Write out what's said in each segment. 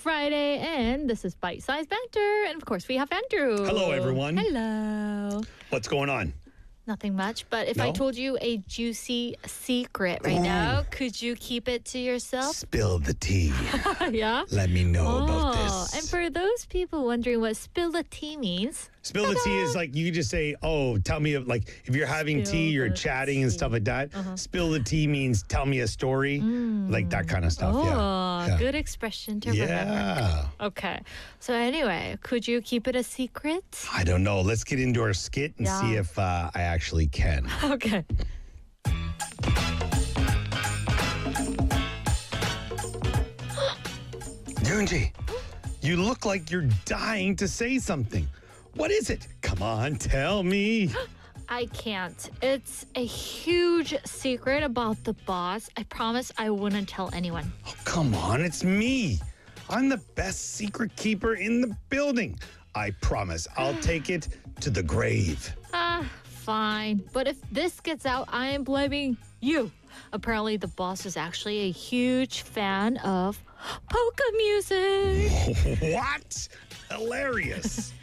Friday, and this is Bite Size Banter. And of course, we have Andrew. Hello, everyone. Hello. What's going on? Nothing much, but if I No? told you a juicy secret right now, could you keep it to yourself? Spill the tea. Yeah? Let me know about this. And for those people wondering what spill the tea means, Spill the tea is like you just say, oh, tell me, like if you're having Spill tea, you're the chatting and tea. stuff like that. Spill the tea means tell me a story, like that kind of stuff. Yeah. good expression to remember. Yeah. Okay. So anyway, could you keep it a secret? I don't know. Let's get into our skit and see Yeah. if I actually can. Okay. Yoonji, you look like you're dying to say something. What is it? Come on, tell me. I can't. It's a huge secret about the boss. I promise I wouldn't tell anyone. Oh, come on, it's me. I'm the best secret keeper in the building. I promise I'll take it to the grave. Fine. But if this gets out, I am blaming you. Apparently, the boss is actually a huge fan of polka music. What? Hilarious.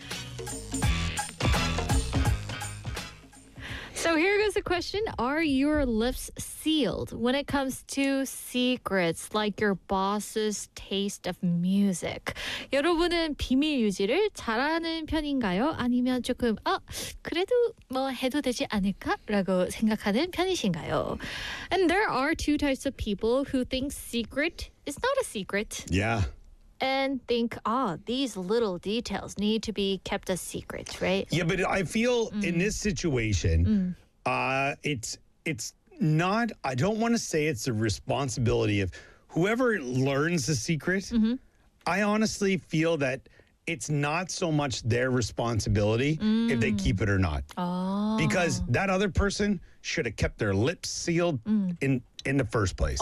So here goes the question. Are your lips sealed when it comes to secrets like your boss's taste of music? 여러분은 비밀 유지를 잘하는 편인가요? 아니면 조금 그래도 뭐 해도 되지 않을까라고 생각하는 편이신가요? And there are two types of people who think secret is not a secret. Yeah. And think, these little details need to be kept a secret, right? Yeah, but I feel in this situation, it's not, I don't want to say it's the responsibility of whoever learns the secret. I honestly feel that it's not so much their responsibility if they keep it or not. Because that other person should have kept their lips sealed in the first place.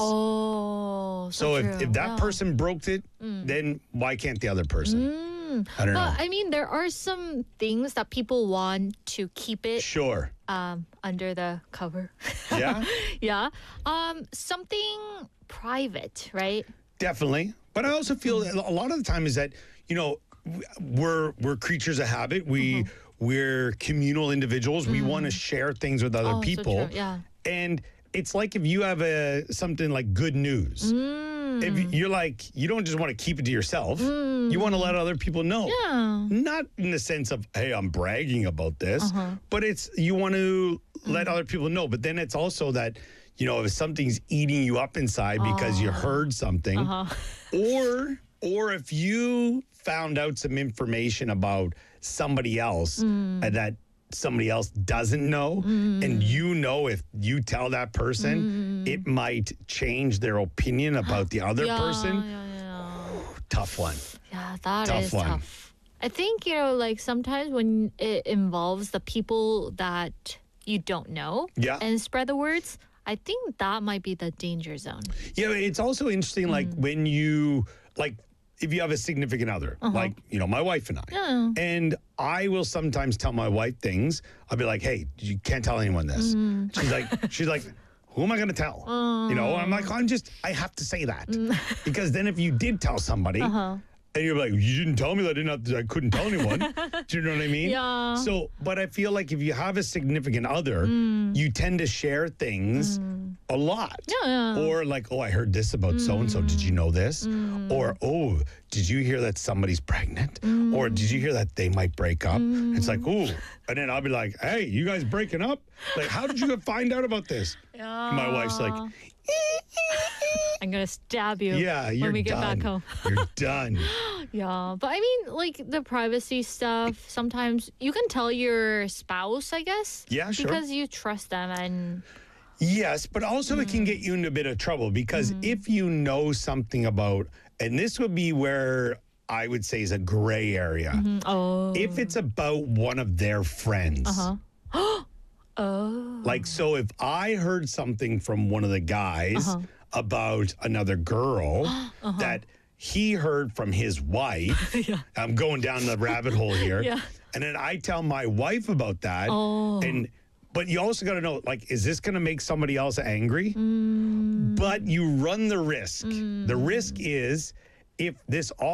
So if that person broke it, then why can't the other person? I don't know. I mean, there are some things that people want to keep it Sure. under the cover. Yeah, Yeah. Something private, right? definitely. But I also feel that a lot of the time is that, we're creatures of habit. We're communal individuals. We want to share things with other So people. true, yeah. And it's like if you have something like good news. If you're like, you don't just want to keep it to yourself. You want to let other people know. Yeah. Not in the sense of, hey, I'm bragging about this, but it's you want to let other people know. But then it's also that, if something's eating you up inside because you heard something, or if you found out some information about somebody else that somebody else doesn't know, and if you tell that person, it might change their opinion about the other person. Tough one. Yeah, that Tough is one. tough. I think, like sometimes when it involves the people that you don't know Yeah. and spread the words, I think that might be the danger zone. Yeah, it's also interesting, like when you, if you have a significant other, like, my wife and I, and I will sometimes tell my wife things. I'll be like, hey, you can't tell anyone this. She's like, who am I going to tell? I'm like, I have to say that. Because then if you did tell somebody, and you're like, you didn't tell me that I couldn't tell anyone. Do you know what I mean? Yeah. So, but I feel like if you have a significant other, you tend to share things a lot. Yeah. Or like, I heard this about so-and-so. Did you know this? Or, did you hear that somebody's pregnant? Or did you hear that they might break up? It's like, ooh. And then I'll be like, hey, you guys breaking up? Like, how did you find out about this? My wife's like, I'm going to stab you yeah, you're when we get done. back home. You're done. Yeah, but I mean, like the privacy stuff, sometimes you can tell your spouse, I guess. Yeah, sure. Because you trust them and... Yes, but also it can get you into a bit of trouble because if you know something about, and this would be where I would say is a gray area. If it's about one of their friends. Like, so if I heard something from one of the guys about another girl that he heard from his wife, I'm going down the rabbit hole here. Yeah. And then I tell my wife about that. But you also got to know, like, is this going to make somebody else angry? But you run the risk. The risk is if this all